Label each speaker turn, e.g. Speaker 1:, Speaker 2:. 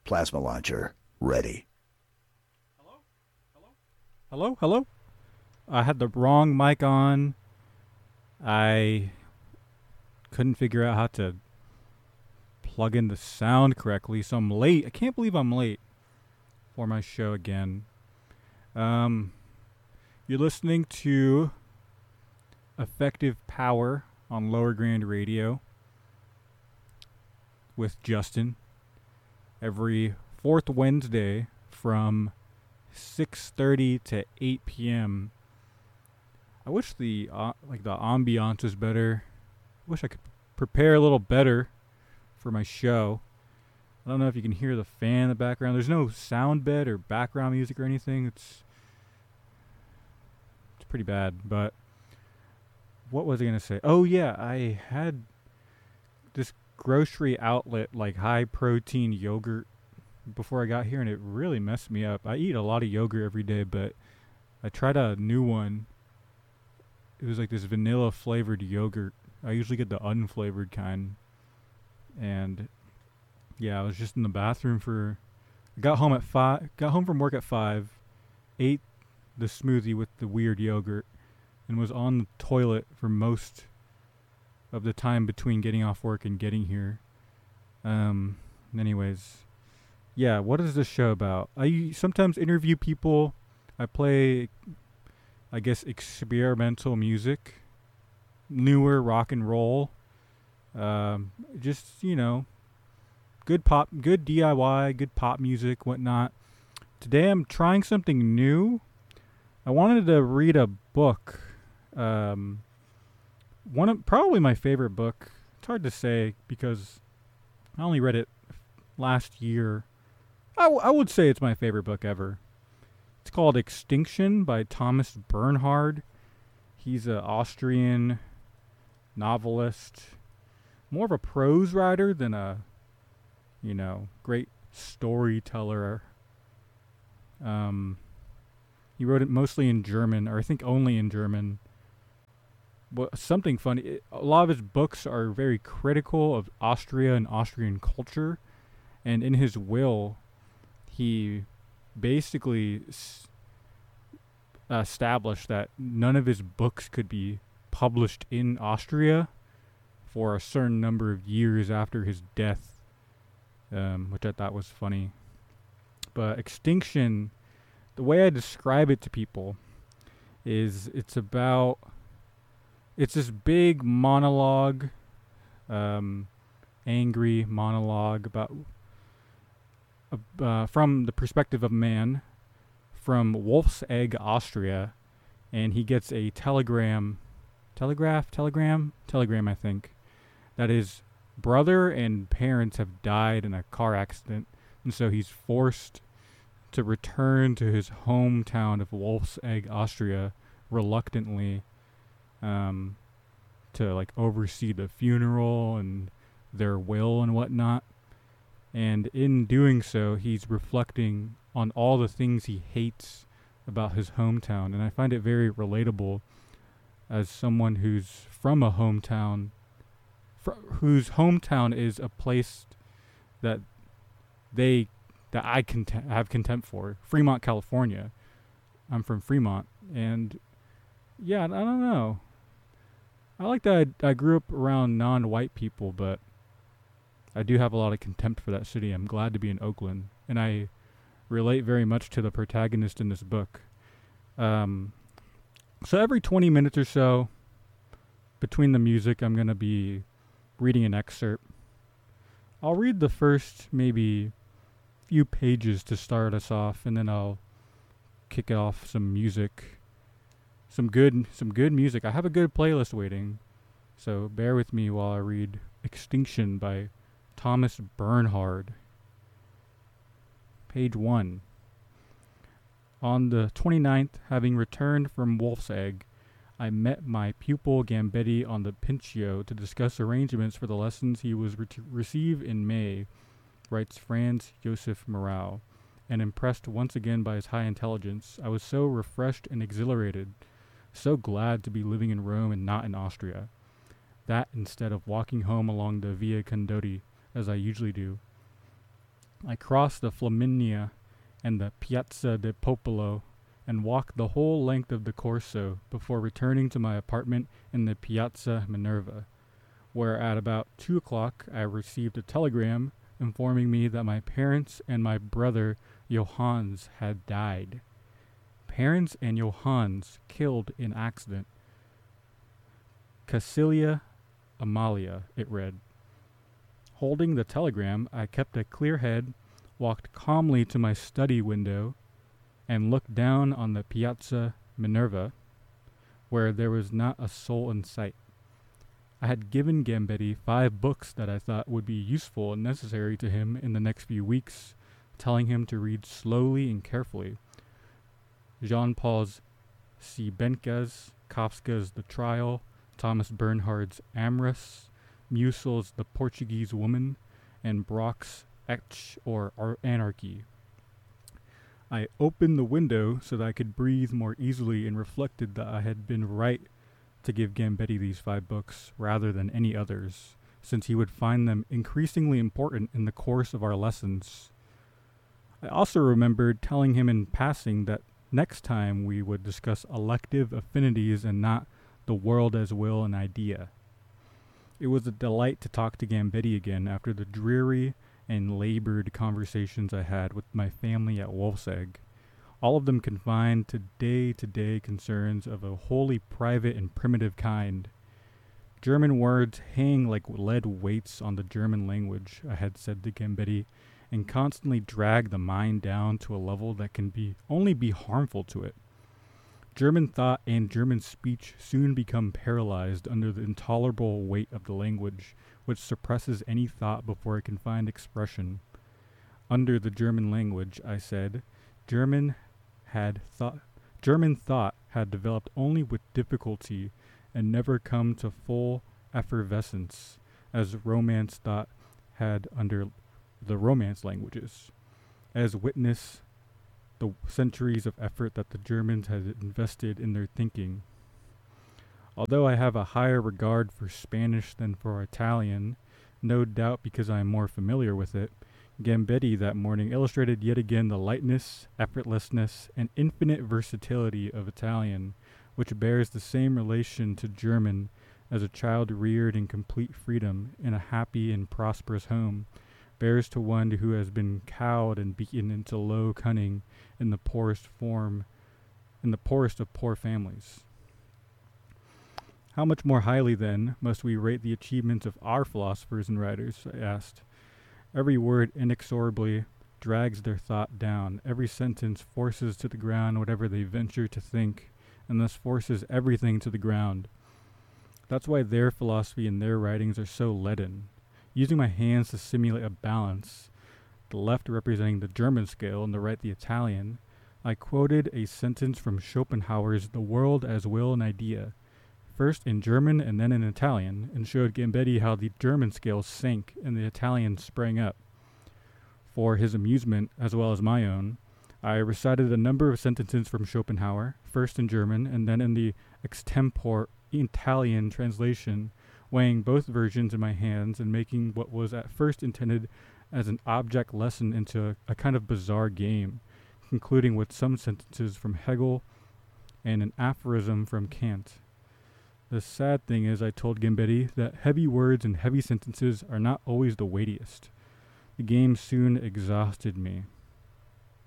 Speaker 1: Plasma launcher ready.
Speaker 2: Hello, hello. I had the wrong mic on. I couldn't figure out how to plug in the sound correctly, so I'm late. I can't believe I'm late for my show again. You're listening to Effective Power on Lower Grand Radio with Justin every fourth Wednesday from 6:30 to 8 p.m. I wish the the ambiance was better. I wish I could prepare a little better for my show. I don't know if you can hear the fan in the background. There's no sound bed or background music or anything. It's pretty bad, but what was I going to say? Oh yeah, I had this grocery outlet like high protein yogurt before I got here, and it really messed me up. I eat a lot of yogurt every day, but I tried a new one. It was like this vanilla flavored yogurt. I usually get the unflavored kind. And yeah, I was just in the bathroom got home from work at 5, ate the smoothie with the weird yogurt, and was on the toilet for most of the time between getting off work and getting here. Anyways, yeah, what is this show about? I sometimes interview people. I play, I guess, experimental music, newer rock and roll. Just, good DIY, good pop music, whatnot. Today I'm trying something new. I wanted to read a book. Probably my favorite book. It's hard to say because I only read it last year. I would say it's my favorite book ever. It's called Extinction by Thomas Bernhard. He's an Austrian novelist. More of a prose writer than a, great storyteller. He wrote it mostly in German, or I think only in German. But something funny, a lot of his books are very critical of Austria and Austrian culture. And in his will, he basically established that none of his books could be published in Austria for a certain number of years after his death, which I thought was funny. But Extinction, the way I describe it to people is it's this big monologue, angry monologue about from the perspective of man from Wolfsegg, Austria, and he gets a telegram, I think, that his brother and parents have died in a car accident, and so he's forced to return to his hometown of Wolfsegg, Austria, reluctantly, to oversee the funeral and their will and whatnot. And in doing so, he's reflecting on all the things he hates about his hometown, and I find it very relatable as someone who's from a hometown, whose hometown is a place that I have contempt for. Fremont, California. I'm from Fremont, and yeah, I don't know. I like that I grew up around non-white people, but I do have a lot of contempt for that city. I'm glad to be in Oakland, and I relate very much to the protagonist in this book. So every 20 minutes or so, between the music, I'm going to be reading an excerpt. I'll read the first maybe few pages to start us off, and then I'll kick off some music. Some good music. I have a good playlist waiting, so bear with me while I read Extinction by Thomas Bernhard. Page 1. On the 29th, having returned from Wolfsegg, I met my pupil Gambetti on the Pincio to discuss arrangements for the lessons he was to receive in May, writes Franz Josef Morau, and impressed once again by his high intelligence, I was so refreshed and exhilarated, so glad to be living in Rome and not in Austria, that instead of walking home along the Via Condotti, as I usually do, I crossed the Flaminia and the Piazza del Popolo and walked the whole length of the Corso before returning to my apartment in the Piazza Minerva, where at about 2 o'clock I received a telegram informing me that my parents and my brother Johannes had died. Parents and Johannes killed in accident. Cassilia Amalia, it read. Holding the telegram, I kept a clear head, walked calmly to my study window, and looked down on the Piazza Minerva, where there was not a soul in sight. I had given Gambetti 5 books that I thought would be useful and necessary to him in the next few weeks, telling him to read slowly and carefully. Jean-Paul's Siebenka's, Kafka's The Trial, Thomas Bernhard's Amorous, Musil's The Portuguese Woman, and Brock's Etch or Anarchy. I opened the window so that I could breathe more easily and reflected that I had been right to give Gambetti these 5 books rather than any others, since he would find them increasingly important in the course of our lessons. I also remembered telling him in passing that next time we would discuss elective affinities and not the world as will and idea. It was a delight to talk to Gambetti again after the dreary and labored conversations I had with my family at Wolfsegg, all of them confined to day-to-day concerns of a wholly private and primitive kind. German words hang like lead weights on the German language, I had said to Gambetti, and constantly drag the mind down to a level that can only be harmful to it. German thought and German speech soon become paralyzed under the intolerable weight of the language, which suppresses any thought before it can find expression. Under the German language, I said, German thought had developed only with difficulty and never come to full effervescence, as Romance thought had under the Romance languages, as witness the centuries of effort that the Germans had invested in their thinking. Although I have a higher regard for Spanish than for Italian, no doubt because I am more familiar with it, Gambetti that morning illustrated yet again the lightness, effortlessness, and infinite versatility of Italian, which bears the same relation to German as a child reared in complete freedom in a happy and prosperous home bears to one who has been cowed and beaten into low cunning in the poorest of poor families. How much more highly, then, must we rate the achievements of our philosophers and writers? I asked. Every word inexorably drags their thought down. Every sentence forces to the ground whatever they venture to think, and thus forces everything to the ground. That's why their philosophy and their writings are so leaden. Using my hands to simulate a balance, the left representing the German scale and the right the Italian, I quoted a sentence from Schopenhauer's The World as Will and Idea, first in German and then in Italian, and showed Gambetti how the German scale sank and the Italian sprang up. For his amusement, as well as my own, I recited a number of sentences from Schopenhauer, first in German and then in the extempore Italian translation, weighing both versions in my hands and making what was at first intended as an object lesson into a kind of bizarre game, concluding with some sentences from Hegel and an aphorism from Kant. The sad thing is, I told Gambetti, that heavy words and heavy sentences are not always the weightiest. The game soon exhausted me.